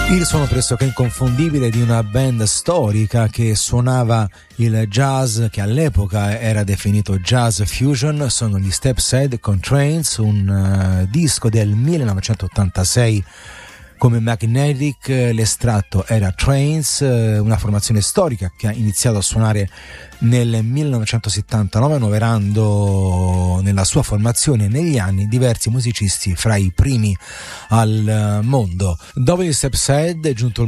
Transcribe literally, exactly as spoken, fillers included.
Il suono pressoché inconfondibile di una band storica che suonava il jazz che all'epoca era definito jazz fusion sono gli Stepside con Trains, un uh, disco del millenovecentottantasei come Magnetic. L'estratto era Trains, una formazione storica che ha iniziato a suonare nel millenovecentosettantanove, annoverando nella sua formazione negli anni diversi musicisti fra i primi al mondo. Dopo gli Stepside è giunto il